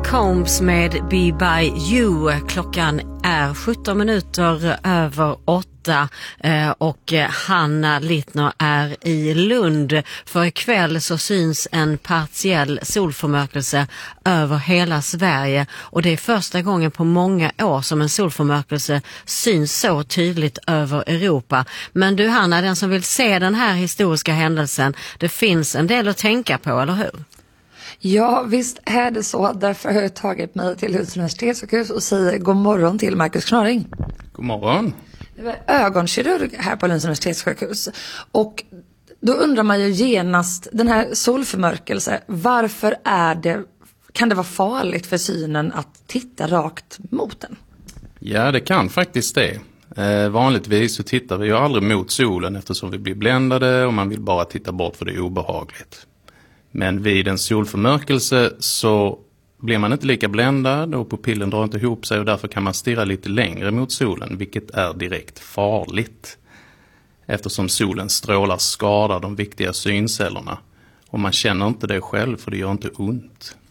Combs med Be By You. Klockan är 17 minuter över 8 och Hanna Littner är i Lund. För ikväll så syns en partiell solförmörkelse över hela Sverige och det är första gången på många år som en solförmörkelse syns så tydligt över Europa. Men du Hanna, den som vill se den här historiska händelsen, det finns en del att tänka på, eller hur? Ja, visst är det så. Därför har jag tagit mig till Lunds universitetssjukhus och säger god morgon till Marcus Knorring. God morgon. Jag är ögonkirurg här på Lunds universitetssjukhus. Och då undrar man ju genast, den här solförmörkelse, varför kan det vara farligt för synen att titta rakt mot den? Ja, det kan faktiskt det. Vanligtvis så tittar vi ju aldrig mot solen eftersom vi blir bländade och man vill bara titta bort för det är obehagligt. Men vid en solförmörkelse så blir man inte lika bländad och pupillen drar inte ihop sig och därför kan man stirra lite längre mot solen, vilket är direkt farligt. Eftersom solens strålar skadar de viktiga syncellerna och man känner inte det själv för det gör inte ont.